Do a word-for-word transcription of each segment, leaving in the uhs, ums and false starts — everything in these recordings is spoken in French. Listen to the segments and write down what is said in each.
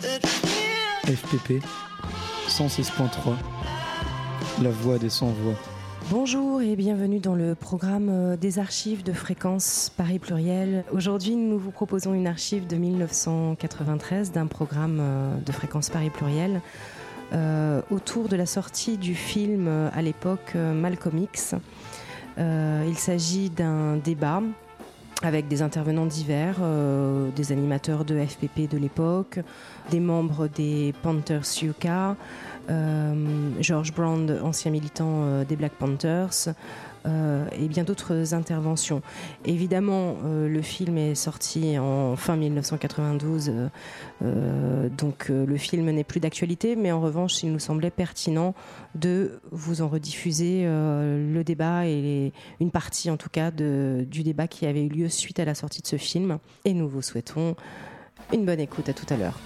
F P P cent six point trois, la voix des sans-voix. Bonjour et bienvenue dans le programme des archives de Fréquence Paris Pluriel. Aujourd'hui, nous vous proposons une archive de dix-neuf cent quatre-vingt-treize d'un programme de Fréquence Paris Pluriel euh, autour de la sortie du film à l'époque Malcolm X. Euh, il s'agit d'un débat avec des intervenants divers, euh, des animateurs de F P P de l'époque, des membres des Panthers U K, euh, George Brand, ancien militant euh, des Black Panthers, euh, et bien d'autres interventions. Évidemment, euh, le film est sorti en fin dix-neuf cent quatre-vingt-douze, euh, euh, donc euh, le film n'est plus d'actualité, mais en revanche, il nous semblait pertinent de vous en rediffuser euh, le débat et les, une partie en tout cas de, du débat qui avait eu lieu suite à la sortie de ce film. Et nous vous souhaitons une bonne écoute. À tout à l'heure.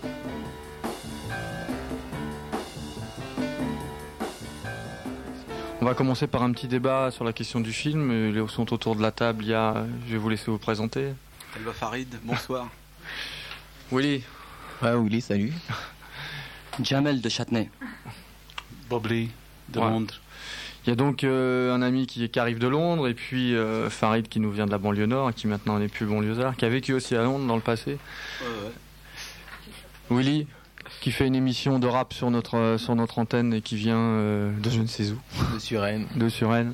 On va commencer par un petit débat sur la question du film. Les sont autour de la table. Il y a, je vais vous laisser vous présenter. Elba Farid, bonsoir. Willy. Ouais, Willy, salut. Jamel de Châtenay. Bob Lee de ouais. Londres. Il y a donc euh, un ami qui, qui arrive de Londres et puis euh, Farid qui nous vient de la banlieue nord, qui maintenant n'est plus banlieusard, qui a vécu aussi à Londres dans le passé. Ouais, ouais. Willy, qui fait une émission de rap sur notre, sur notre antenne et qui vient euh, de je ne sais où. De Suresnes. De Suresnes.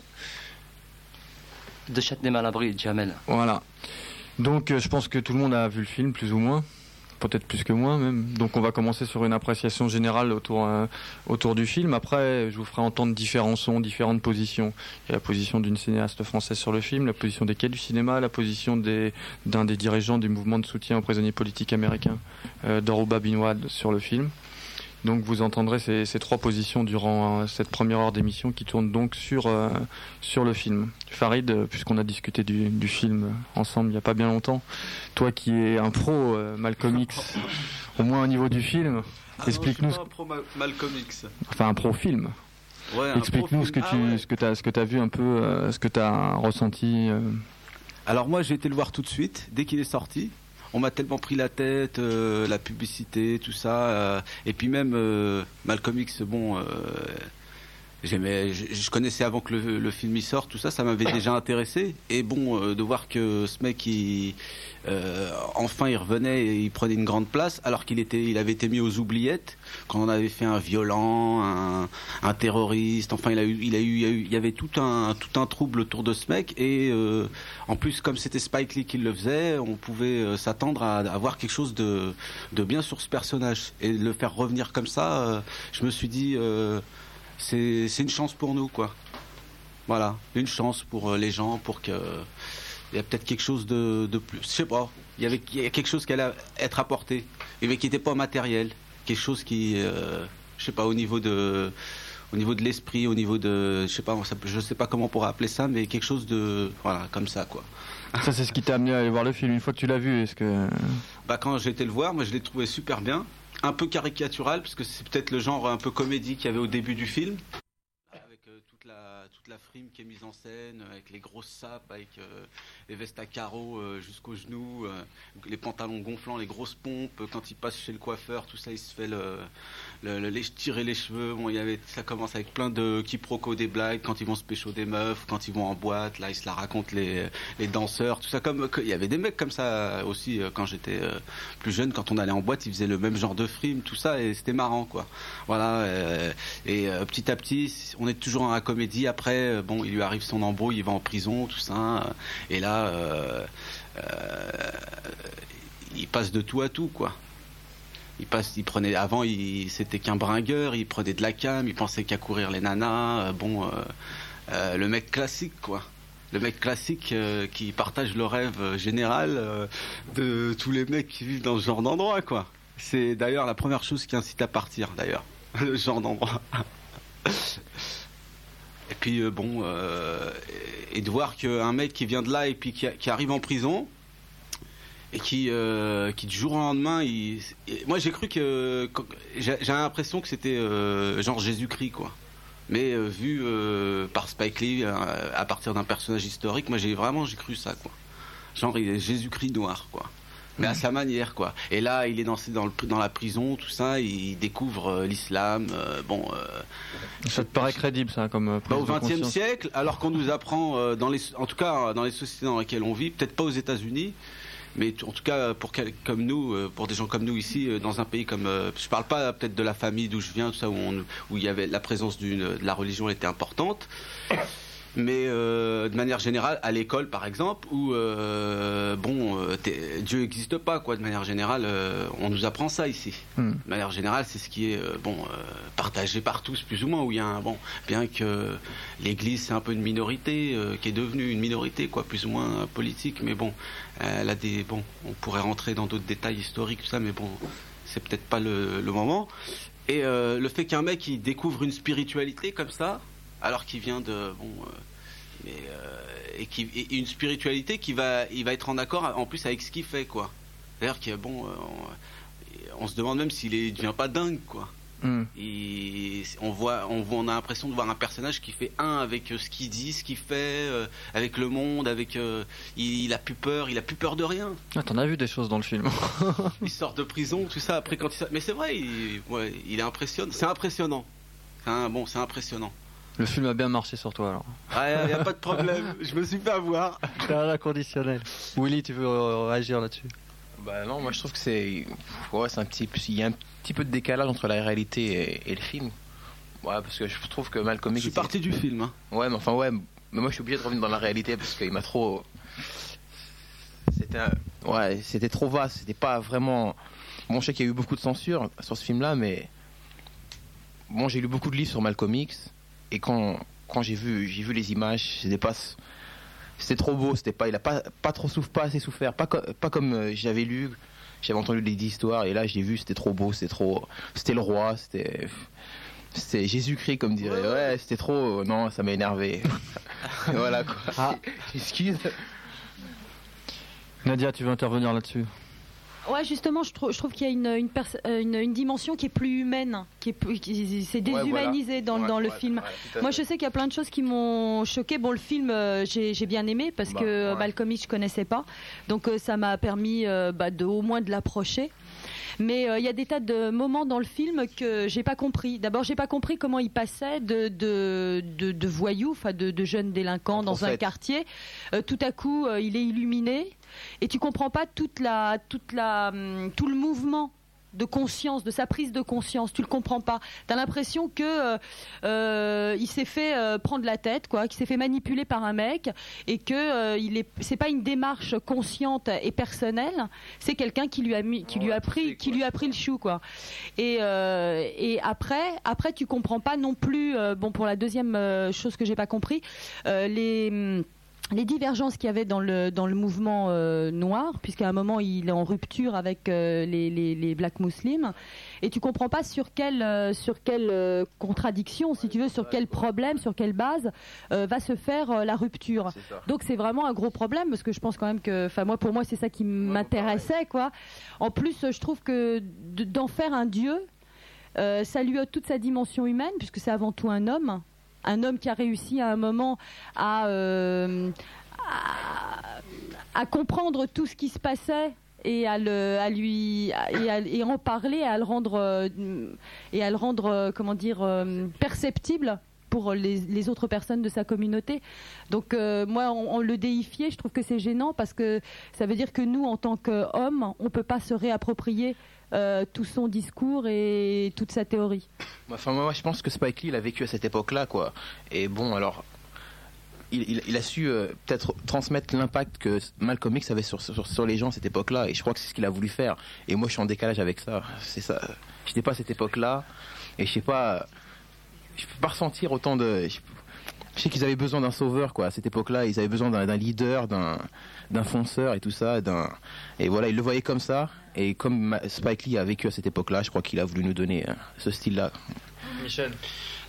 De Châtenay-Malabry, Jamel. Voilà. Donc euh, je pense que tout le monde a vu le film, plus ou moins. Peut-être plus que moi même. Donc on va commencer sur une appréciation générale autour, euh, autour du film. Après, je vous ferai entendre différents sons, différentes positions. Il y a la position d'une cinéaste française sur le film, la position des quais du cinéma, la position des, d'un des dirigeants du mouvement de soutien aux prisonniers politiques américains, euh, Doroba Binouad, sur le film. Donc vous entendrez ces, ces trois positions durant euh, cette première heure d'émission qui tourne donc sur, euh, sur le film. Farid, euh, puisqu'on a discuté du, du film ensemble il n'y a pas bien longtemps, toi qui es un pro euh, Malcolm X, au moins au niveau du film, ah explique-nous... Non, je suis pas un pro Ma- Malcolm X. Enfin un pro film. Ouais, explique-nous ce que ah, tu ouais. ce que t'as ce que t'as vu un peu, euh, ce que t'as ressenti. Euh... Alors moi j'ai été le voir tout de suite, dès qu'il est sorti. On m'a tellement pris la tête, euh, la publicité, tout ça, euh, et puis même euh, Malcolm X, bon, euh, j'aimais, je, je connaissais avant que le, le film y sorte, tout ça, ça m'avait déjà intéressé. Et bon, euh, de voir que ce mec, il, euh, enfin, il revenait et il prenait une grande place, alors qu'il était, il avait été mis aux oubliettes quand on avait fait un violent, un, un terroriste. Enfin, il a eu, il a eu, il y a eu, il y avait tout un, tout un trouble autour de ce mec. Et euh, en plus, comme c'était Spike Lee qui le faisait, on pouvait euh, s'attendre à, à voir quelque chose de, de bien sur ce personnage et le faire revenir comme ça. Euh, je me suis dit. Euh, C'est, c'est une chance pour nous, quoi. Voilà, une chance pour les gens, pour que il y a peut-être quelque chose de, de plus. Je sais pas. Il y avait il y a quelque chose qui allait être apporté, mais qui n'était pas matériel. Quelque chose qui, euh, je sais pas, au niveau de, au niveau de l'esprit, au niveau de, je sais pas, je sais pas comment on pourrait appeler ça, mais quelque chose de, voilà, comme ça, quoi. Ça, c'est ce qui t'a amené à aller voir le film. Une fois que tu l'as vu, est-ce que... Bah, quand j'ai été le voir, moi, je l'ai trouvé super bien. Un peu caricatural, parce que c'est peut-être le genre un peu comédie qu'il y avait au début du film. Avec euh, toute, la, toute la frime qui est mise en scène, avec les grosses sapes, avec euh, les vestes à carreaux euh, jusqu'aux genoux, euh, les pantalons gonflants, les grosses pompes. Quand il passe chez le coiffeur, tout ça, il se fait le, le, le, les, tirer les cheveux. Bon, il y avait, ça commence avec plein de quiproquos, des blagues, quand ils vont se pécho des meufs, quand ils vont en boîte, là, ils se la racontent les, les danseurs, tout ça. Comme, il y avait des mecs comme ça aussi quand j'étais euh, plus jeune, quand on allait en boîte, ils faisaient le même genre de frime, tout ça, et c'était marrant, quoi. Voilà, euh, et euh, petit à petit, on est toujours dans la comédie. Après, euh, bon, il lui arrive son embrouille, il va en prison, tout ça, euh, et là, euh, euh, il passe de tout à tout, quoi. Il passe, il prenait, avant, il, c'était qu'un bringueur, il prenait de la cam, il pensait qu'à courir les nanas, euh, bon, euh, euh, le mec classique, quoi. Le mec classique euh, qui partage le rêve général euh, de tous les mecs qui vivent dans ce genre d'endroit, quoi. C'est d'ailleurs la première chose qui incite à partir, d'ailleurs, le genre d'endroit. Et puis euh, bon, euh, et de voir qu'un mec qui vient de là et puis qui, qui arrive en prison et qui, euh, qui du jour au lendemain, il, moi j'ai cru que, j'ai, j'ai l'impression que c'était euh, genre Jésus-Christ, quoi. Mais euh, vu euh, par Spike Lee euh, à partir d'un personnage historique, moi j'ai vraiment j'ai cru ça, quoi. Genre il est Jésus-Christ noir, quoi. mais à sa manière, quoi. Et là, il est dans, dans, le, dans la prison, tout ça, il découvre euh, l'islam. Euh, bon, euh, ça te paraît crédible, ça, comme euh, bah, au vingtième siècle, alors qu'on nous apprend, euh, dans les, en tout cas dans les sociétés dans lesquelles on vit, peut-être pas aux États-Unis, mais en tout cas pour quel, comme nous, euh, pour des gens comme nous ici, euh, dans un pays comme, euh, je parle pas peut-être de la famille d'où je viens, tout ça, où, on, où il y avait la présence d'une, de la religion était importante. Mais euh, de manière générale, à l'école par exemple, où euh, bon, euh, Dieu n'existe pas, quoi. De manière générale, euh, on nous apprend ça ici. Mm. De manière générale, c'est ce qui est euh, bon euh, partagé par tous, plus ou moins. Où il y a un bon, bien que l'Église c'est un peu une minorité, euh, qui est devenue une minorité, quoi, plus ou moins euh, politique. Mais bon, euh, elle a des bon, on pourrait rentrer dans d'autres détails historiques, tout ça, mais bon, c'est peut-être pas le, le moment. Et euh, le fait qu'un mec il découvre une spiritualité comme ça, alors qu'il vient de bon euh, mais, euh, et, qui, et une spiritualité qui va il va être en accord en plus avec ce qu'il fait, quoi. D'ailleurs qu'il bon euh, on, on se demande même s'il est, devient pas dingue, quoi. Mm. Et on voit on voit on a l'impression de voir un personnage qui fait un avec ce qu'il dit, ce qu'il fait, euh, avec le monde, avec euh, il, il a plus peur, il a plus peur de rien. Ah, t'en as vu des choses dans le film. Il sort de prison, tout ça après quand il mais c'est vrai, il, ouais, il est impressionnant, c'est impressionnant. Hein, bon, c'est impressionnant. Le film a bien marché sur toi, alors. Ah, y a pas de problème, je me suis fait avoir. C'est un inconditionnel. Willy, tu veux réagir là-dessus? Bah non, moi je trouve que c'est, ouais, c'est un petit, il y a un petit peu de décalage entre la réalité et, et le film. Ouais, parce que je trouve que Malcolm X. Je suis parti du film. Hein. Ouais, mais enfin ouais, mais moi je suis obligé de revenir dans la réalité parce qu'il m'a trop. C'était, un... ouais, c'était trop vaste. C'était pas vraiment. Bon, je sais qu'il y a eu beaucoup de censure sur ce film-là, mais bon, j'ai lu beaucoup de livres sur Malcolm X. Et quand, quand j'ai vu, j'ai vu les images, c'était pas, c'était trop beau, c'était pas, il a pas, pas trop souffert, pas assez souffert, pas, pas comme euh, j'avais lu, j'avais entendu des histoires, et là j'ai vu, c'était trop beau, c'était trop, c'était le roi, c'était, c'était Jésus-Christ comme dirait, ouais, c'était trop, non, ça m'a énervé. Voilà quoi. Ah. Excuse. Nadia, tu veux intervenir là-dessus? Ouais, justement, je trouve, je trouve qu'il y a une, une, pers- une, une dimension qui est plus humaine, qui est plus, qui, c'est déshumanisé ouais, voilà. dans, ouais, dans le ouais, film. Ouais, Moi, je sais qu'il y a plein de choses qui m'ont choqué. Bon, le film, euh, j'ai, j'ai bien aimé parce bah, que ouais. Malcolm X, je connaissais pas, donc euh, ça m'a permis euh, bah, de, au moins de l'approcher. Mais il euh, y a des tas de moments dans le film que j'ai pas compris. D'abord, j'ai pas compris comment il passait de de de, de voyous, enfin de, de jeunes délinquants en dans prophète. un quartier. Euh, tout à coup, euh, il est illuminé et tu comprends pas toute la toute la hum, tout le mouvement de conscience, de sa prise de conscience, tu le comprends pas. T'as l'impression que euh, euh, il s'est fait euh, prendre la tête, quoi, qu'il s'est fait manipuler par un mec, et que euh, il est, c'est pas une démarche consciente et personnelle, c'est quelqu'un qui lui a mis, qui lui a pris, qui lui a pris le chou, quoi. Et euh, et après, après tu comprends pas non plus. Euh, bon, pour la deuxième euh, chose que j'ai pas compris, euh, les les divergences qu'il y avait dans le dans le mouvement euh, noir, puisqu'à un moment il est en rupture avec euh, les, les les Black Muslims, et tu comprends pas sur quelle euh, sur quelle euh, contradiction, si tu veux, sur quel problème, sur quelle base euh, va se faire euh, la rupture. C'est Donc c'est vraiment un gros problème, parce que je pense quand même que, enfin moi pour moi c'est ça qui m'intéressait, quoi. En plus, je trouve que de, d'en faire un dieu, euh, ça lui ôte toute sa dimension humaine, puisque c'est avant tout un homme. Un homme qui a réussi à un moment à, euh, à, à comprendre tout ce qui se passait et à, le, à lui et, à, et en parler, et à le rendre euh, et à le rendre euh, comment dire euh, perceptible pour les, les autres personnes de sa communauté. Donc euh, moi, on, on le déifier, je trouve que c'est gênant, parce que ça veut dire que nous, en tant qu'hommes, on peut pas se réapproprier Euh, tout son discours et toute sa théorie. Enfin, moi, je pense que Spike Lee, il a vécu à cette époque-là, quoi. Et bon, alors, il, il, il a su euh, peut-être transmettre l'impact que Malcolm X avait sur, sur, sur les gens à cette époque-là, et je crois que c'est ce qu'il a voulu faire. Et moi, je suis en décalage avec ça. C'est ça. Je n'étais pas à cette époque-là, et je sais pas, je peux pas ressentir autant de. Je, je sais qu'ils avaient besoin d'un sauveur, quoi. À cette époque-là, ils avaient besoin d'un, d'un leader, d'un, d'un fonceur et tout ça, d'un. Et voilà, ils le voyaient comme ça. Et comme Spike Lee a vécu à cette époque-là, je crois qu'il a voulu nous donner hein, ce style-là. Michel.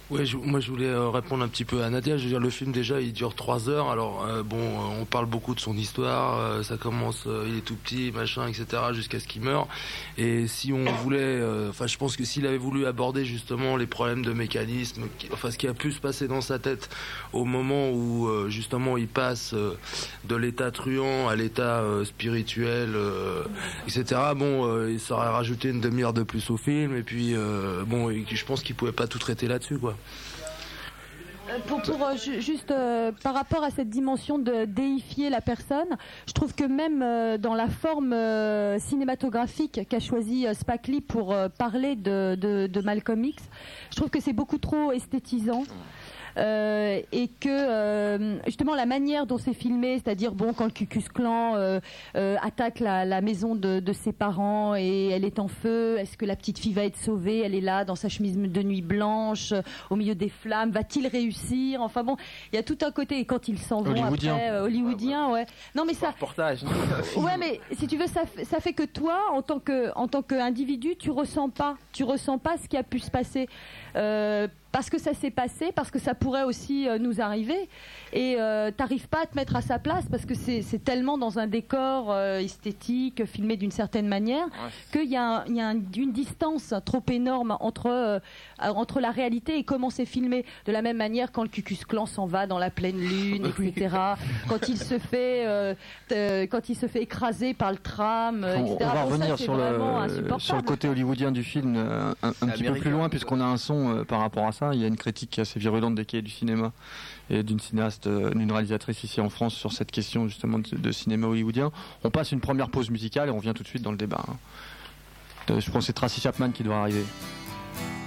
Ouais, je, moi je voulais euh, répondre un petit peu à Nadia. Je veux dire, le film déjà il dure trois heures. Alors euh, bon, euh, on parle beaucoup de son histoire. Euh, ça commence, euh, il est tout petit, machin, et cetera, jusqu'à ce qu'il meure. Et si on voulait, enfin, euh, je pense que s'il avait voulu aborder justement les problèmes de mécanisme, qui, enfin, ce qui a pu se passer dans sa tête au moment où euh, justement il passe euh, de l'état truand à l'état euh, spirituel, euh, et cetera. Bon, euh, il s'aurait rajouté une demi-heure de plus au film. Et puis euh, bon, je pense qu'il pouvait pas tout traiter là-dessus, quoi. Pour, pour euh, juste euh, par rapport à cette dimension de déifier la personne, je trouve que même euh, dans la forme euh, cinématographique qu'a choisi euh, Spike Lee pour euh, parler de, de, de Malcolm X, je trouve que c'est beaucoup trop esthétisant. Euh, et que euh, justement la manière dont c'est filmé, c'est-à-dire bon, quand le Ku Klux Klan euh, euh, attaque la, la maison de, de ses parents et elle est en feu, est-ce que la petite fille va être sauvée? Elle est là dans sa chemise de nuit blanche, euh, au milieu des flammes, va-t-il réussir? Enfin bon, il y a tout un côté, et quand ils s'en vont hollywoodien. après, euh, hollywoodien, ouais. Non mais ça, reportage. ouais, mais si tu veux, ça, ça fait que toi, en tant que, en tant qu'individu, tu ressens pas, tu ressens pas ce qui a pu se passer. Euh, parce que ça s'est passé, parce que ça pourrait aussi euh, nous arriver, et euh, t'arrives pas à te mettre à sa place parce que c'est, c'est tellement dans un décor euh, esthétique, filmé d'une certaine manière, ouais. qu'il y a, un, il y a un, une distance trop énorme entre euh, entre la réalité et comment c'est filmé. De la même manière, quand le Ku Klux Klan s'en va dans la pleine lune, et cetera, quand il se fait euh, euh, quand il se fait écraser par le tram, euh, on, et cetera. On va bon, revenir ça, sur le sur le côté hollywoodien du film euh, un, un petit peu plus loin, puisqu'on a un son euh, par rapport à ça. Il y a une critique assez virulente des cahiers du cinéma et d'une cinéaste, d'une réalisatrice ici en France sur cette question justement de, de cinéma hollywoodien. On passe une première pause musicale et on vient tout de suite dans le débat. Je pense que c'est Tracy Chapman qui doit arriver.